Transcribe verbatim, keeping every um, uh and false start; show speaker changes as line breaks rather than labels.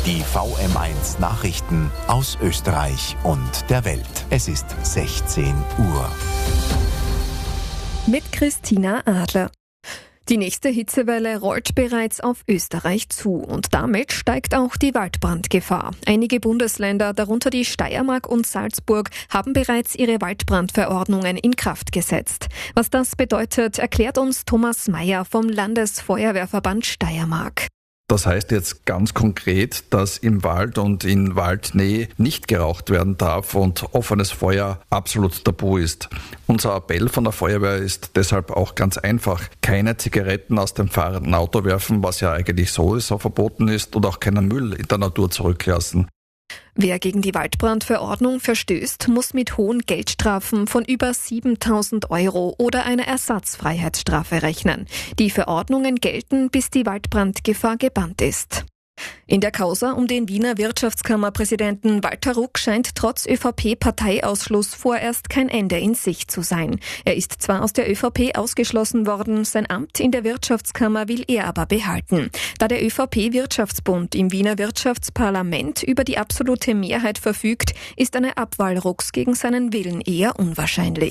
Die V M eins Nachrichten aus Österreich und der Welt. Es ist sechzehn Uhr.
Mit Christina Adler. Die nächste Hitzewelle rollt bereits auf Österreich zu und damit steigt auch die Waldbrandgefahr. Einige Bundesländer, darunter die Steiermark und Salzburg, haben bereits ihre Waldbrandverordnungen in Kraft gesetzt. Was das bedeutet, erklärt uns Thomas Mayer vom Landesfeuerwehrverband Steiermark.
Das heißt jetzt ganz konkret, dass im Wald und in Waldnähe nicht geraucht werden darf und offenes Feuer absolut tabu ist. Unser Appell von der Feuerwehr ist deshalb auch ganz einfach. Keine Zigaretten aus dem fahrenden Auto werfen, was ja eigentlich sowieso verboten ist, und auch keinen Müll in der Natur zurücklassen.
Wer gegen die Waldbrandverordnung verstößt, muss mit hohen Geldstrafen von über siebentausend Euro oder einer Ersatzfreiheitsstrafe rechnen. Die Verordnungen gelten, bis die Waldbrandgefahr gebannt ist. In der Causa um den Wiener Wirtschaftskammerpräsidenten Walter Ruck scheint trotz ÖVP-Parteiausschluss vorerst kein Ende in Sicht zu sein. Er ist zwar aus der ÖVP ausgeschlossen worden, sein Amt in der Wirtschaftskammer will er aber behalten. Da der ÖVP-Wirtschaftsbund im Wiener Wirtschaftsparlament über die absolute Mehrheit verfügt, ist eine Abwahl Rucks gegen seinen Willen eher unwahrscheinlich.